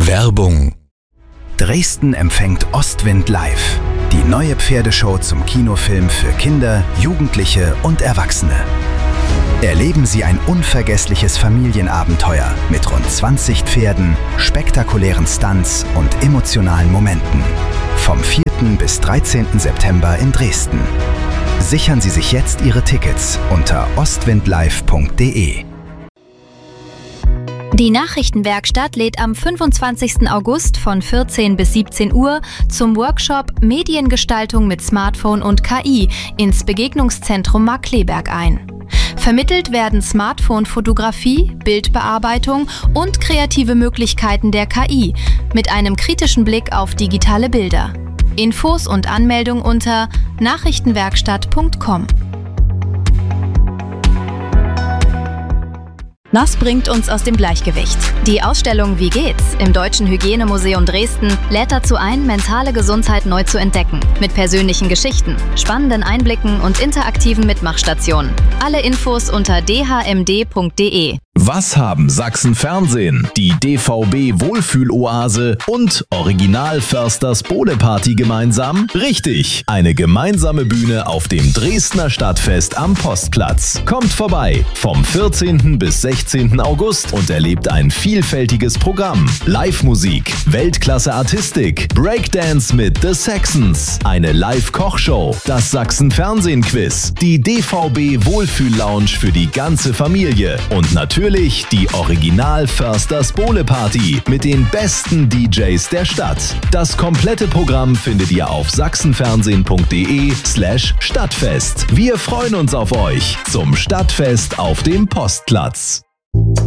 Werbung. Dresden empfängt Ostwind live. Die neue Pferdeshow zum Kinofilm für Kinder, Jugendliche und Erwachsene. Erleben Sie ein unvergessliches Familienabenteuer mit rund 20 Pferden, spektakulären Stunts und emotionalen Momenten. Vom 4. bis 13. September in Dresden. Sichern Sie sich jetzt Ihre Tickets unter ostwindlive.de. Die Nachrichtenwerkstatt lädt am 25. August von 14 bis 17 Uhr zum Workshop Mediengestaltung mit Smartphone und KI ins Begegnungszentrum Markkleeberg ein. Vermittelt werden Smartphone-Fotografie, Bildbearbeitung und kreative Möglichkeiten der KI mit einem kritischen Blick auf digitale Bilder. Infos und Anmeldung unter nachrichtenwerkstatt.com. Das bringt uns aus dem Gleichgewicht. Die Ausstellung Wie geht's? Im Deutschen Hygienemuseum Dresden lädt dazu ein, mentale Gesundheit neu zu entdecken. Mit persönlichen Geschichten, spannenden Einblicken und interaktiven Mitmachstationen. Alle Infos unter dhmd.de. Was haben Sachsen Fernsehen, die DVB Wohlfühloase und Original Försters Bohle-Party gemeinsam? Richtig, eine gemeinsame Bühne auf dem Dresdner Stadtfest am Postplatz. Kommt vorbei vom 14. bis 16. August und erlebt ein vielfältiges Programm. Live-Musik, Weltklasse-Artistik, Breakdance mit The Saxons, eine Live-Kochshow, das Sachsen-Fernsehen-Quiz, die DVB Wohlfühl-Lounge für die ganze Familie und natürlich die Original Försters Bohle-Party mit den besten DJs der Stadt. Das komplette Programm findet ihr auf sachsenfernsehen.de/Stadtfest. Wir freuen uns auf euch zum Stadtfest auf dem Postplatz.